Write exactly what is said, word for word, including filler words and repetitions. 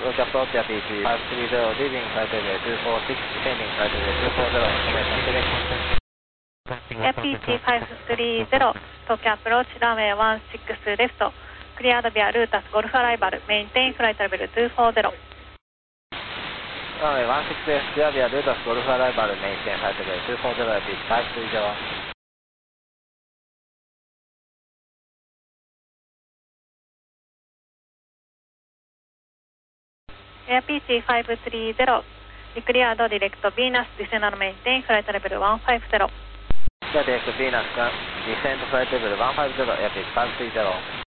look approach P C five three zero, leaving flight level two four six, descending flight level two four zero, information select. Air P C five three zero, Tokyo approach runway one six left, cleared via Lotus Golf arrival, maintain flight level two four zero. Runway one six left, cleared via Lotus Golf arrival, maintain flight level two four zero, Air P C five three zero. Air P C five three zero, declared direct Venus, descend and maintain flight level one five zero. Direct Venus, descend flight level one five zero, Air P C five three zero.